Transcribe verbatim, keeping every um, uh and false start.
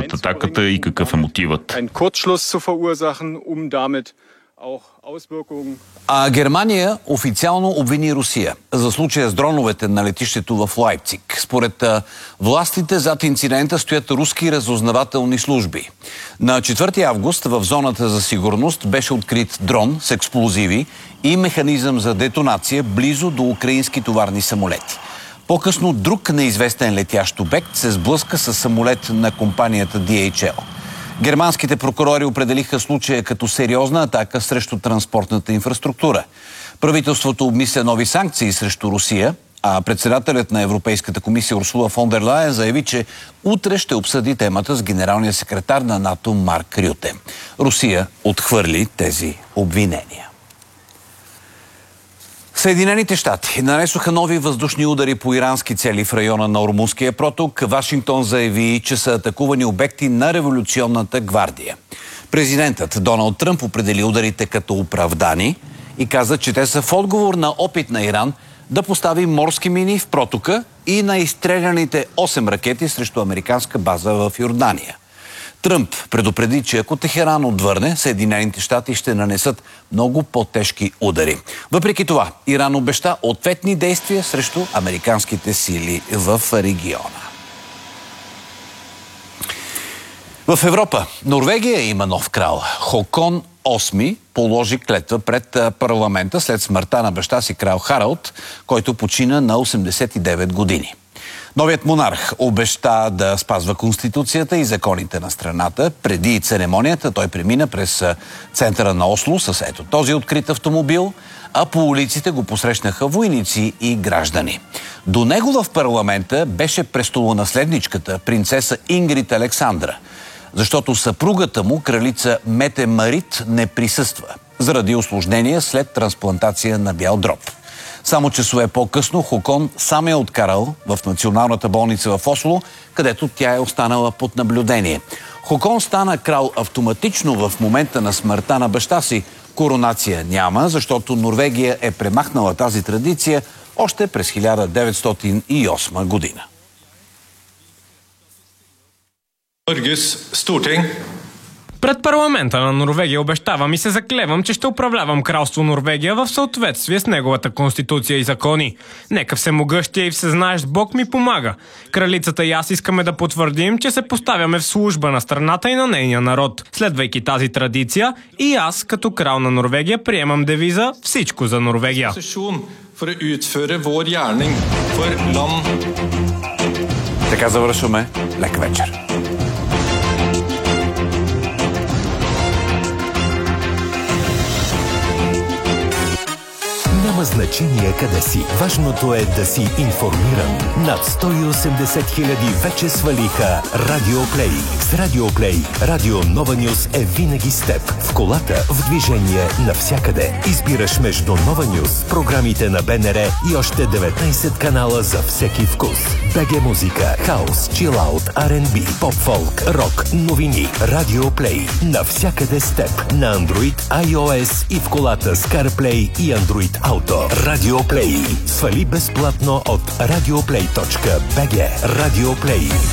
спрат атаката и какъв е мотивът. А Германия официално обвини Русия за случая с дроновете на летището в Лайпциг. Според а, властите зад инцидента стоят руски разузнавателни служби. На четвърти август в зоната за сигурност беше открит дрон с експлозиви и механизъм за детонация близо до украински товарни самолети. По-късно друг неизвестен летящ обект се сблъска с самолет на компанията Ди Ейч Ел. Германските прокурори определиха случая като сериозна атака срещу транспортната инфраструктура. Правителството обмисля нови санкции срещу Русия, а председателят на Европейската комисия Урсула фон дер Лайен заяви, че утре ще обсъди темата с генералния секретар на НАТО Марк Рюте. Русия отхвърли тези обвинения. Съединените щати нанесоха нови въздушни удари по ирански цели в района на Ормузския проток. Вашингтон заяви, че са атакувани обекти на революционната гвардия. Президентът Доналд Тръмп определи ударите като оправдани и каза, че те са в отговор на опит на Иран да постави морски мини в протока и на изстреляните осем ракети срещу американска база в Йордания. Тръмп предупреди, че ако Техеран отвърне, Съединените щати ще нанесат много по-тежки удари. Въпреки това, Иран обеща ответни действия срещу американските сили в региона. В Европа Норвегия има нов крал. Хокон осми положи клетва пред парламента след смъртта на баща си крал Харалд, който почина на осемдесет и девет години. Новият монарх обеща да спазва Конституцията и законите на страната. Преди церемонията той премина през центъра на Осло с ето този открит автомобил, а по улиците го посрещнаха войници и граждани. До него в парламента беше престолонаследничката принцеса Ингрид Александра, защото съпругата му, кралица Мете Марит, не присъства заради усложнения след трансплантация на бял дроб. Само часове по-късно Хокон сам е откарал в Националната болница в Осло, където тя е останала под наблюдение. Хокон стана крал автоматично в момента на смъртта на баща си. Коронация няма, защото Норвегия е премахнала тази традиция още през хиляда деветстотин и осма година. Пред парламента на Норвегия обещавам и се заклевам, че ще управлявам кралство Норвегия в съответствие с неговата конституция и закони. Нека всемогъщия и всезнаещ Бог ми помага. Кралицата и аз искаме да потвърдим, че се поставяме в служба на страната и на нейния народ. Следвайки тази традиция, и аз като крал на Норвегия приемам девиза «Всичко за Норвегия». Така завършваме. Лек вечер. Няма значение къде си. Важното е да си информиран. Над сто и осемдесет хиляди вече свалиха Радиоплей. С Радиоплей Радио Нова Нюз е винаги с теб. В колата, в движение, навсякъде. Избираш между Нова Нюз, програмите на Б Н Р и още деветнайсет канала за всеки вкус. БГ музика, хаус, чилаут, Ар енд Би, поп-фолк, рок, новини. Радиоплей. Навсякъде с теб. На Android, iOS и в колата с CarPlay и Android Auto. Радиоплей. Свали безплатно от радиоплей точка би джи. Радиоплей.